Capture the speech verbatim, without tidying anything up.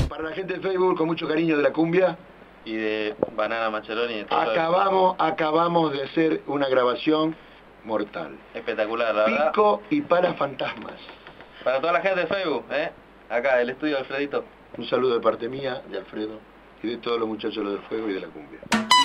Para la gente de Facebook, con mucho cariño de la cumbia. Y de Banana Maccheroni. De todo acabamos, acabamos de hacer una grabación mortal. Espectacular, la verdad. Pico y para fantasmas. Para toda la gente de Facebook, ¿eh? Acá, el estudio de Alfredito. Un saludo de parte mía, de Alfredo, y de todos los muchachos de los del fuego y de la cumbia.